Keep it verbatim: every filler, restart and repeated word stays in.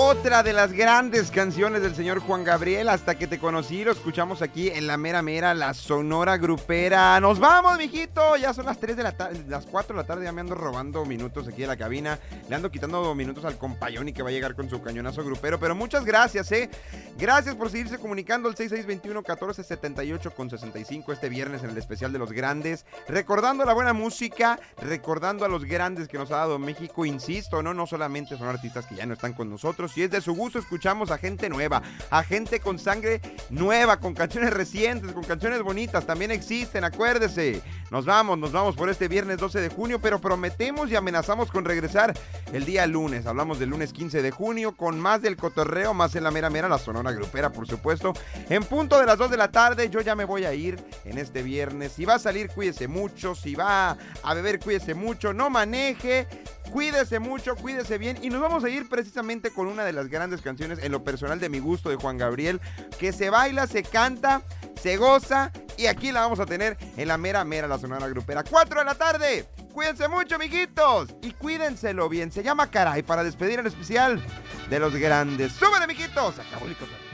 Otra de las grandes canciones del señor Juan Gabriel, Hasta que te conocí, lo escuchamos aquí en la mera mera, la Sonora Grupera. ¡Nos vamos, mijito! Ya son las tres de la tarde, las cuatro de la tarde, ya me ando robando minutos aquí de la cabina. Le ando quitando minutos al compayón y que va a llegar con su cañonazo grupero. Pero muchas gracias, ¿eh? Gracias por seguirse comunicando al seis seis dos uno, uno cuatro siete ocho con sesenta y cinco este viernes en el especial de los grandes. Recordando la buena música, recordando a los grandes que nos ha dado México. Insisto, ¿no? No solamente son artistas que ya no están con nosotros. Si es de su gusto, escuchamos a gente nueva, a gente con sangre nueva, con canciones recientes, con canciones bonitas, también existen, acuérdese. Nos vamos, nos vamos por este viernes doce de junio, pero prometemos y amenazamos con regresar el día lunes. Hablamos del lunes quince de junio con más del cotorreo, más en la mera mera, la Sonora Grupera, por supuesto. En punto de las dos de la tarde, yo ya me voy a ir en este viernes. Si va a salir, cuídese mucho. Si va a beber, cuídese mucho. No maneje. Cuídese mucho, cuídese bien. Y nos vamos a ir precisamente con una de las grandes canciones, en lo personal de mi gusto, de Juan Gabriel, que se baila, se canta, se goza. Y aquí la vamos a tener en la mera mera, la Sonora Grupera. cuatro de la tarde. Cuídense mucho, mijitos. Y cuídenselo bien. Se llama Caray, para despedir el especial de los grandes. ¡Súbele, mijitos! Acabó el cotorreo.